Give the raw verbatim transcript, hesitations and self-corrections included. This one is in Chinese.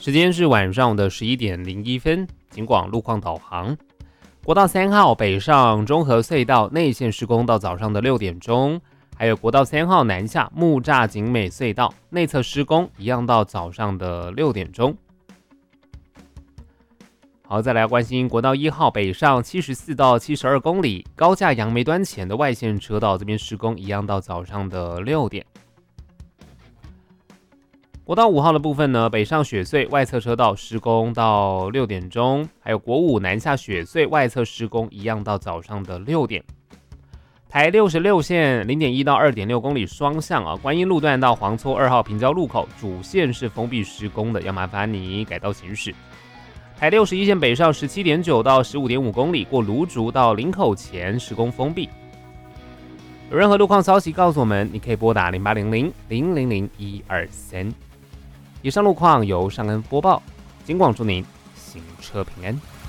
时间是晚上的十一点零一分，警广路况导航。国道三号北上中和隧道内线施工到早上的六点钟，还有国道三号南下木栅景美隧道内侧施工，一样到早上的六点钟。好，再来关心国道一号北上七十四到七十二公里高架杨梅端前的外线车道这边施工，一样到早上的六点。国道五号的部分呢，北上雪隧外侧车道施工到六点钟，还有国五南下雪隧外侧施工，一样到早上的六点。台六十六线 零点一到二点六公里双向啊，观音路段到黄厝二号平交路口主线是封闭施工的，要麻烦你改道行驶。台六十一线北上 十七点九到十五点五公里过芦竹到林口前施工封闭。有任何路况消息告诉我们，你可以拨打零八零零零零零一二三。以上路况由尚恩播报，警广祝您行车平安。